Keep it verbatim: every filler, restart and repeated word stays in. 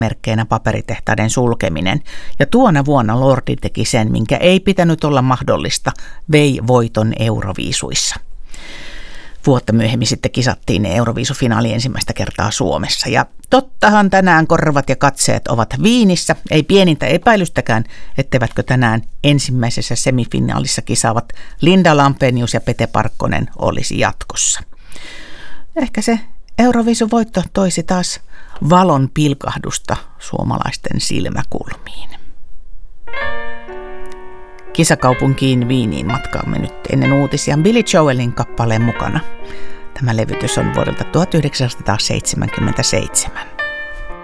merkkeinä paperitehtaiden sulkeminen. Ja tuona vuonna Lordi teki sen, minkä ei pitänyt olla mahdollista, vei voiton Euroviisuissa. Vuotta myöhemmin sitten kisattiin Euroviisufinaali ensimmäistä kertaa Suomessa. Ja tottahan tänään korvat ja katseet ovat Viinissä. Ei pienintä epäilystäkään, etteivätkö tänään ensimmäisessä semifinaalissa kisaavat Linda Lampenius ja Pete Parkkonen olisi jatkossa. Ehkä se Euroviisuvoitto toisi taas valon pilkahdusta suomalaisten silmäkulmiin. Kisakaupunkiin Viiniin matkaamme nyt ennen uutisia Billy Joelin kappaleen mukana. Tämä levytys on vuodelta tuhatyhdeksänsataaseitsemänkymmentäseitsemän.